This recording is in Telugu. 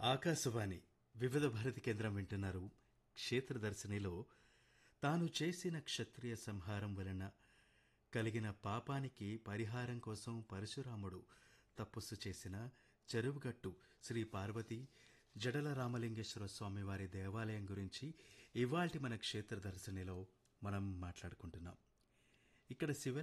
ఆకాశవాణి వివిధ భారతి కేంద్రం వింటున్నారు. క్షేత్ర దర్శనిలో తాను చేసిన క్షత్రియ సంహారం వలన కలిగిన పాపానికి పరిహారం కోసం పరశురాముడు తపస్సు చేసిన చెరువుగట్టు శ్రీ పార్వతి జడల రామలింగేశ్వర స్వామి వారి దేవాలయం గురించి ఇవాల్టి మన క్షేత్ర దర్శనిలో మనం మాట్లాడుకుంటున్నాం. ఇక్కడ శివ